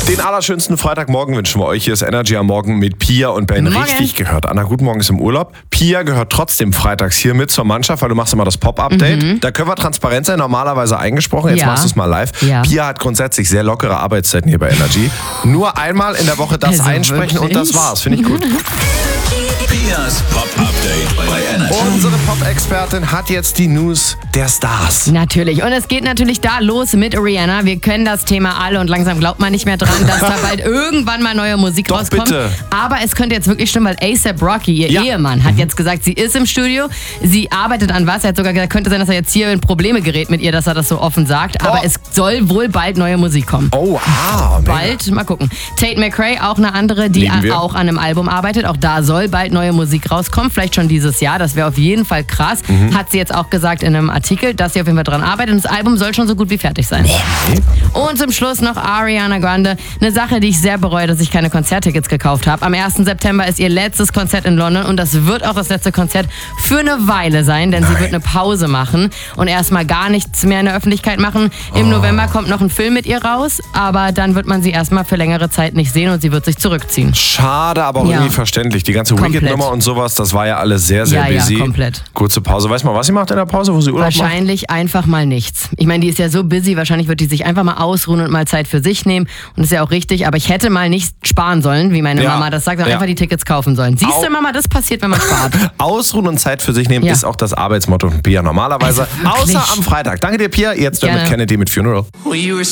Den allerschönsten Freitagmorgen wünschen wir euch. Hier ist Energy am Morgen mit Pia und Ben. Guten Richtig gehört. Anna, guten Morgen ist im Urlaub. Pia gehört trotzdem freitags hier mit zur Mannschaft, weil du machst immer das Pop-Update. Da können wir transparent sein, normalerweise eingesprochen. Jetzt machst du es mal live. Ja. Pia hat grundsätzlich sehr lockere Arbeitszeiten hier bei Energy. Nur einmal in der Woche das Also einsprechen wirklich? und das war's. Finde ich gut. Pias Pop-Update bei Energy. Unsere Pop-Expertin hat jetzt die News der Stars. Natürlich. Und es geht natürlich da los mit Rihanna. Wir kennen das Thema alle und langsam glaubt man nicht mehr dran, dass da bald irgendwann mal neue Musik Doch, rauskommt. bitte. Aber es könnte jetzt wirklich stimmen, weil A$AP Rocky, ihr Ja. Ehemann, hat jetzt gesagt, sie ist im Studio, sie arbeitet an was. Er hat sogar gesagt, könnte sein, dass er jetzt hier in Probleme gerät mit ihr, dass er das so offen sagt. Aber es soll wohl bald neue Musik kommen. Oh, mega. Bald, mal gucken. Tate McRae, auch eine andere, die Lieben wir. auch an einem Album arbeitet. Auch da soll bald neue Musik rauskommen. Vielleicht schon dieses Jahr. Das wäre auf jeden Fall krass. Hat sie jetzt auch gesagt in einem Artikel, dass sie auf jeden Fall dran arbeitet. Und das Album soll schon so gut wie fertig sein. Und zum Schluss noch Ariana Grande. Eine Sache, die ich sehr bereue, dass ich keine Konzerttickets gekauft habe. Am 1. September ist ihr letztes Konzert in London. Und das wird auch das letzte Konzert für eine Weile sein. Denn sie wird eine Pause machen und erstmal gar nichts mehr in der Öffentlichkeit machen. Im November kommt noch ein Film mit ihr raus. Aber dann wird man sie erstmal für längere Zeit nicht sehen und sie wird sich zurückziehen. Schade, aber auch Ja. irgendwie verständlich. Die ganze Komplett. Wicked-Nummer und sowas, das war ja alles sehr, sehr busy. Ja, komplett. Kurze Pause. Weiß mal, was sie macht in der Pause, wo sie Urlaub macht? Wahrscheinlich einfach mal nichts. Ich meine, die ist ja so busy, wahrscheinlich wird die sich einfach mal ausruhen und mal Zeit für sich nehmen. Und das ist ja auch richtig, aber ich hätte mal nicht sparen sollen, wie meine Ja. Mama das sagt, sondern Ja. einfach die Tickets kaufen sollen. Siehst Au. du, Mama, das passiert, wenn man spart. Ausruhen und Zeit für sich nehmen Ja. ist auch das Arbeitsmotto von Pia normalerweise. Also wirklich. Außer am Freitag. Danke dir, Pia. Jetzt mit Gerne. Kennedy mit Funeral.